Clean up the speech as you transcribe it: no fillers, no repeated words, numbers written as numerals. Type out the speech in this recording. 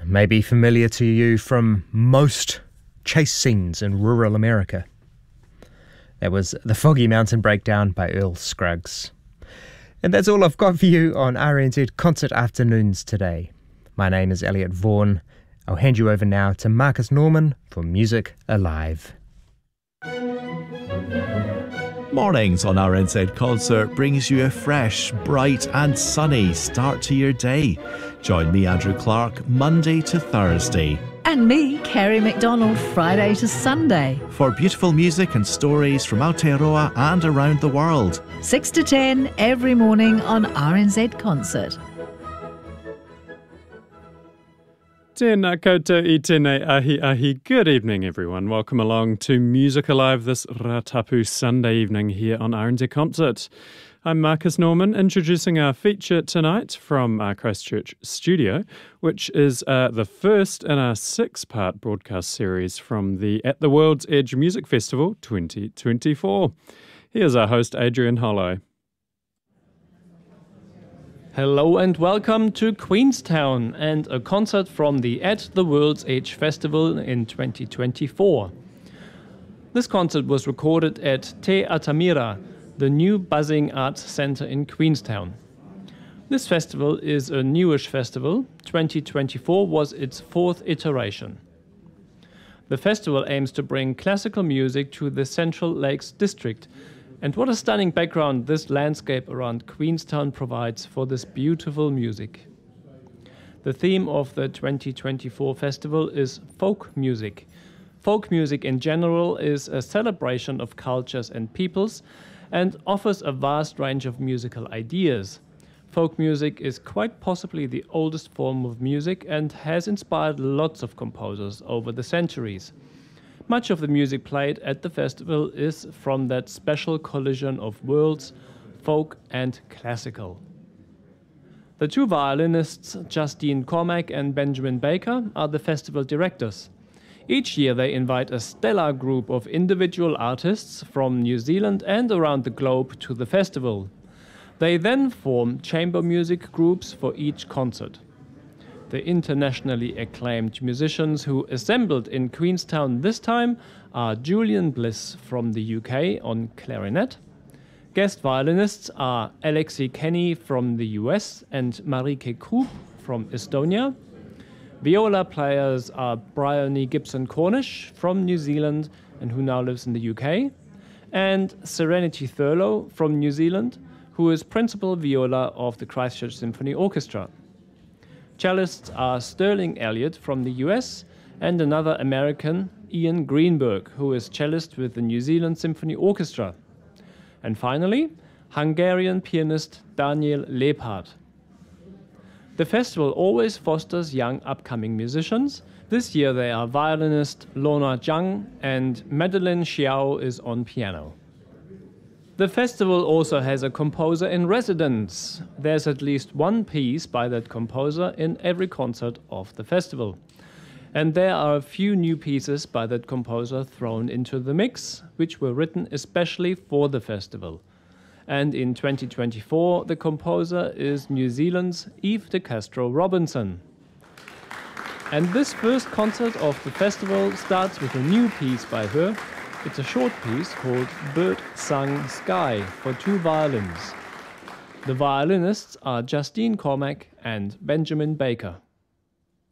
may be familiar to you from most chase scenes in rural America. That was The Foggy Mountain Breakdown by Earl Scruggs. And that's all I've got for you on RNZ Concert Afternoons today. My name is Elliot Vaughan. I'll hand you over now to Marcus Norman for Music Alive. Mornings on RNZ Concert brings you a fresh, bright and sunny start to your day. Join me, Andrew Clark, Monday to Thursday. And me, Kerry McDonald, Friday to Sunday. For beautiful music and stories from Aotearoa and around the world. 6 to 10 every morning on RNZ Concert. Tēnā koutou I tēnei ahi. Good evening, everyone. Welcome along to Music Alive this Ratapu Sunday evening here on RNZ Concert. I'm Marcus Norman, introducing our feature tonight from our Christchurch studio, which is the first in our 6-part broadcast series from the At the World's Edge Music Festival 2024. Here's our host, Adrian Hollow. Hello and welcome to Queenstown and a concert from the At the World's Edge Festival in 2024. This concert was recorded at Te Atamira, the new buzzing arts centre in Queenstown. This festival is a newish festival. 2024 was its 4th iteration. The festival aims to bring classical music to the Central Lakes district. And what a stunning background this landscape around Queenstown provides for this beautiful music. The theme of the 2024 festival is folk music. Folk music in general is a celebration of cultures and peoples and offers a vast range of musical ideas. Folk music is quite possibly the oldest form of music and has inspired lots of composers over the centuries. Much of the music played at the festival is from that special collision of worlds, folk and classical. The two violinists, Justine Cormack and Benjamin Baker, are the festival directors. Each year they invite a stellar group of individual artists from New Zealand and around the globe to the festival. They then form chamber music groups for each concert. The internationally acclaimed musicians who assembled in Queenstown this time are Julian Bliss from the UK on clarinet. Guest violinists are Alexei Kenny from the US and Marike Krupp from Estonia. Viola players are Bryony Gibson Cornish from New Zealand and who now lives in the UK. And Serenity Thurlow from New Zealand, who is principal viola of the Christchurch Symphony Orchestra. Cellists are Sterling Elliott from the US and another American, Ian Greenberg, who is cellist with the New Zealand Symphony Orchestra. And finally, Hungarian pianist Daniel Lepard. The festival always fosters young upcoming musicians. This year they are violinist Lorna Zhang and Madeleine Xiao is on piano. The festival also has a composer in residence. There's at least one piece by that composer in every concert of the festival. And there are a few new pieces by that composer thrown into the mix, which were written especially for the festival. And in 2024, the composer is New Zealand's Eve de Castro Robinson. And this first concert of the festival starts with a new piece by her. It's a short piece called Bird Sung Sky for 2 violins. The violinists are Justine Cormack and Benjamin Baker.